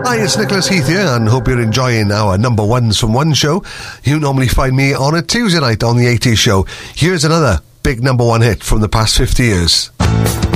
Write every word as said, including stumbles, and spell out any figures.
Hi, it's Nicholas Heath here, and hope you're enjoying our number ones from one show. You normally find me on a Tuesday night on the eighties show. Here's another big number one hit from the past fifty years.